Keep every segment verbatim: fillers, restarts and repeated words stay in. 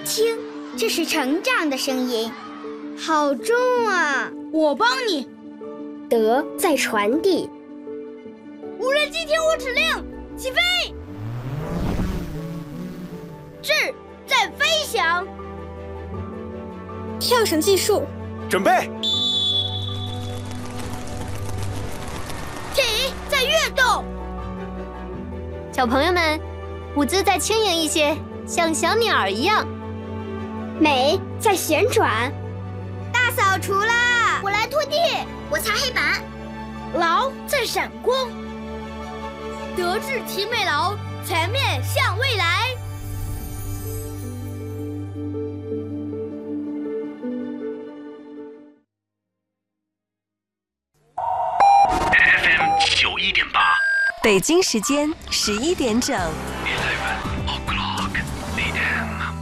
听，这是成长的声音。好重啊！ 我帮你。 德在传递。 无人机听我指令，起飞。智在飞翔。 跳绳技术。 准备。 体在跃动。 小朋友们，舞姿再轻盈一些，像小鸟一样。 美在旋转。 大扫除啦！ 我来拖地， 我擦黑板。 劳在闪光。德智体美劳，全面向未来。 F M 九一点八， 北京时间十一点整。 Eleven o'clock A M。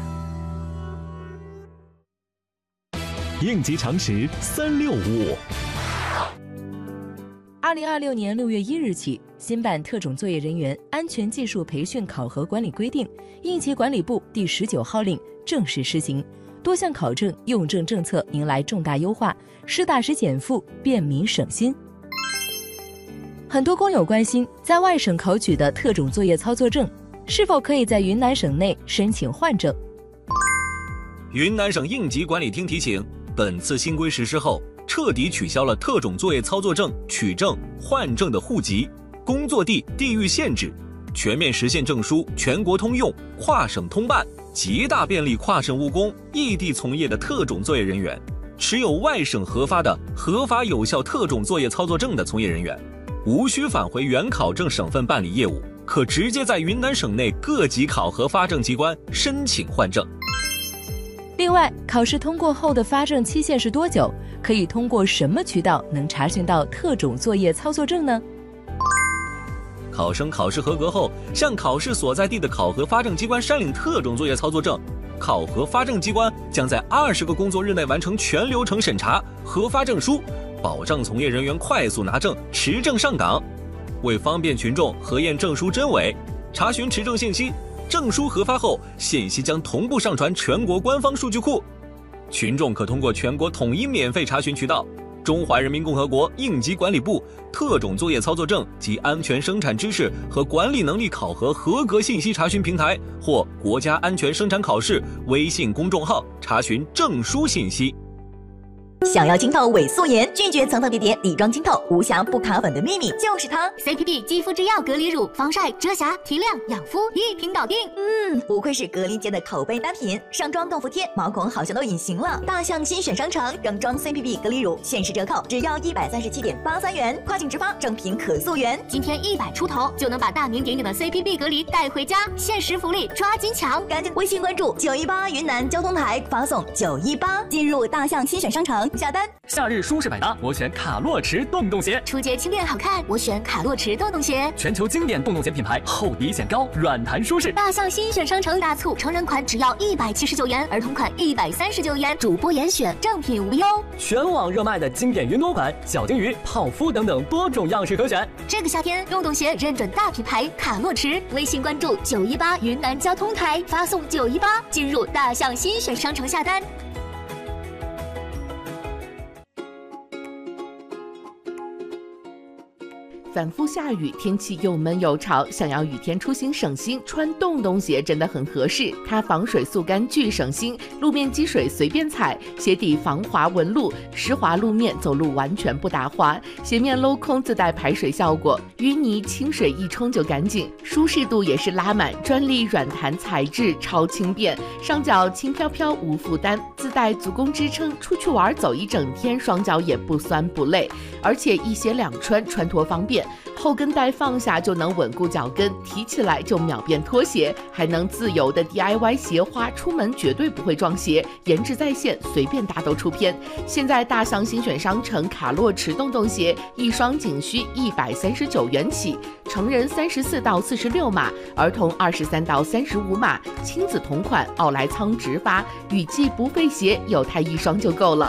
应急常识三六五。 二零二六年六月一日起，新版特种作业人员安全技术培训考核管理规定应急管理部第十九号令正式施行，多项考证用证政策迎来重大优化，实打实减负，便民省心。很多工友关心，在外省考取的特种作业操作证是否可以在云南省内申请换证。 云南省应急管理厅提醒，本次新规实施后，彻底取消了特种作业操作证取证、换证的户籍、工作地地域限制，全面实现证书全国通用、跨省通办，极大便利跨省务工、异地从业的特种作业人员。持有外省核发的合法有效特种作业操作证的从业人员，无需返回原考证省份办理业务，可直接在云南省内各级考核发证机关申请换证。 另外，考试通过后的发证期限是多久？可以通过什么渠道能查询到特种作业操作证呢？ 考生考试合格后，向考试所在地的考核发证机关申领特种作业操作证，考核发证机关将在二十个工作日内完成全流程审查，核发证书，保障从业人员快速拿证、持证上岗。为方便群众核验证书真伪，查询持证信息，证书核发后，信息将同步上传全国官方数据库。群众可通过全国统一免费查询渠道中华人民共和国应急管理部特种作业操作证及安全生产知识和管理能力考核合格信息查询平台或国家安全生产考试微信公众号查询证书信息。 想要晶透伪素颜，拒绝层层叠叠底妆晶透，无瑕不卡粉的秘密就是它 C P B 肌肤之钥隔离乳，防晒、遮瑕、提亮、养肤一瓶搞定。 嗯，不愧是隔离界的口碑单品，上妆更服帖，毛孔好像都隐形了。大象新选商城整装 C P B 隔离乳限时折扣，只要一百三十七点八三元，跨境直发，正品可溯源。 今天一百出头就能把大名鼎鼎的 C P B 隔离带回家，限时福利抓紧抢！ 赶紧微信关注九一八云南交通台，发送九一八进入大象新选商城下单。 夏日舒适百搭，我选卡洛驰洞洞鞋。 初阶轻便好看，我选卡洛驰洞洞鞋。 全球经典洞洞鞋品牌，厚底显高，软弹舒适。 大象新选商城大促，成人款只要一百七十九元，儿童款一百三十九元，主播严选，正品无忧。 全网热卖的经典云朵款、小金鱼、泡芙等等多种样式可选。 这个夏天，洞洞鞋认准大品牌卡洛驰，微信关注九一八云南交通台，发送九一八进入大象新选商城下单。 反复下雨，天气又闷又潮，想要雨天出行省心，穿洞洞鞋真的很合适。它防水速干巨省心，路面积水随便踩，鞋底防滑纹路，湿滑路面走路完全不打滑，鞋面镂空自带排水效果，淤泥清水一冲就干净，舒适度也是拉满，专利软弹材质，超轻便，上脚轻飘飘无负担，自带足弓支撑，出去玩走一整天，双脚也不酸不累，而且一鞋两穿，穿脱方便。后跟带放下就能稳固脚跟，提起来就秒变拖鞋，还能自由的 D I Y 鞋花，出门绝对不会撞鞋，颜值在线，随便搭都出片。现在大象新选商城卡洛驰洞洞鞋一双仅需一百三十九元起，成人三十四到四十六码，儿童二十三到三十五码，亲子同款奥莱仓直发，雨季不费鞋，有它一双就够了。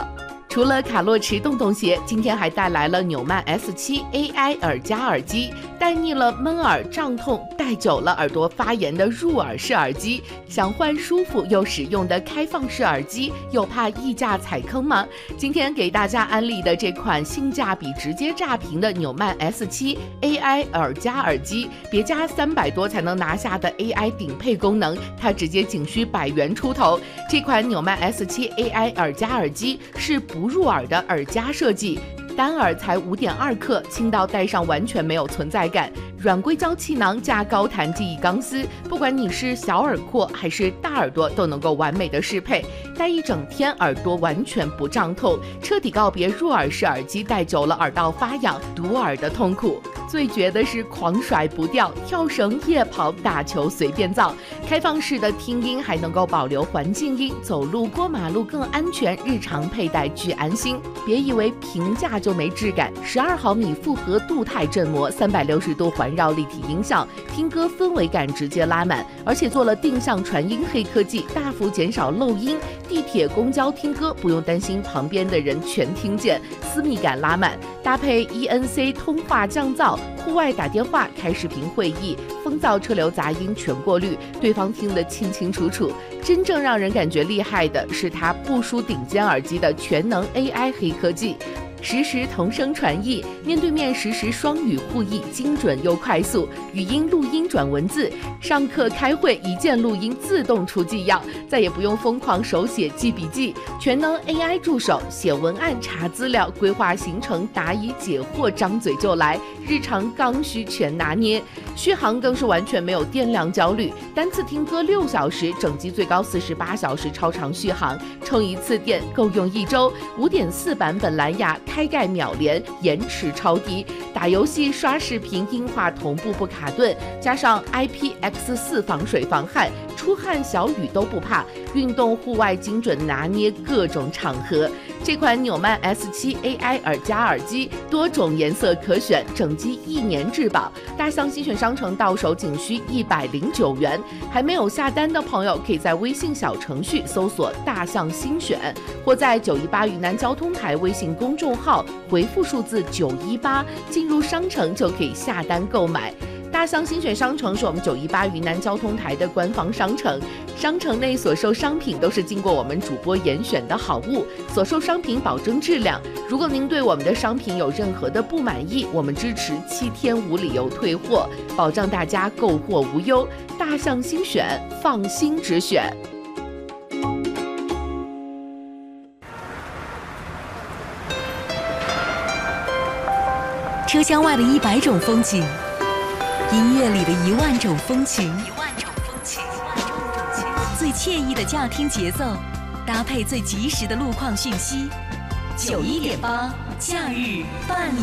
除了卡洛驰洞洞鞋，今天还带来了纽曼 S 七 A I 耳夹耳机，带腻了闷耳胀痛、戴久了耳朵发炎的入耳式耳机。想换舒服又实用的开放式耳机，又怕溢价踩坑吗？今天给大家安利的这款性价比直接炸屏的纽曼 S 七 A I 耳夹耳机，别加三百多才能拿下的 A I 顶配功能，它直接仅需百元出头。这款纽曼 S 七 A I 耳夹耳机是不入耳的耳夹设计，单耳才 五点二克，轻到戴上完全没有存在感。软硅胶气囊加高弹记忆钢丝，不管你是小耳廓还是大耳朵，都能够完美的适配。戴一整天耳朵完全不胀痛，彻底告别入耳式耳机戴久了耳道发痒、堵耳的痛苦。最绝的是狂甩不掉，跳绳、夜跑、打球随便造。开放式的听音还能够保留环境音，走路过马路更安全，日常佩戴巨安心。别以为平价就没质感，十二毫米复合镀钛振膜，三百六十度环绕立体音效，听歌氛围感直接拉满，而且做了定向传音黑科技，大幅减少漏音。地铁、公交听歌不用担心旁边的人全听见，私密感拉满。搭配 E N C 通话降噪，户外打电话、开视频会议，风噪、车流杂音全过滤，对方听得清清楚楚。真正让人感觉厉害的是它不输顶尖耳机的全能 A I 黑科技。实时同声传译，面对面实时双语互译，精准又快速，语音录音转文字，上课开会一键录音自动出纪要，再也不用疯狂手写记笔记，全能 A I 助手，写文案、查资料、规划行程、答疑解惑，张嘴就来，日常刚需全拿捏。续航更是完全没有电量焦虑，单次听歌六小时，整机最高四十八小时超长续航，充一次电够用一周。五点四版本蓝牙开盖秒连，延迟超低，打游戏、刷视频、音画同步不卡顿，加上 I P X 四 防水防汗，出汗小雨都不怕，运动户外精准拿捏各种场合。这款纽曼 S 七 A I 耳夹耳机多种颜色可选，整机一年质保，大象新选商城到手仅需一百零九元。还没有下单的朋友，可以在微信小程序搜索大象新选，或在九一八云南交通台微信公众号回复数字九一八，进入商城就可以下单购买。大象新选商城是我们九一八云南交通台的官方商城，商城内所售商品都是经过我们主播严选的好物，所售商品保证质量。如果您对我们的商品有任何的不满意，我们支持七天无理由退货，保障大家购货无忧。大象新选，放心直选。 车厢外的一百种风景，音乐里的一万种风情，一万种风情，最惬意的驾听节奏，搭配最及时的路况讯息。九一点八，假日伴你。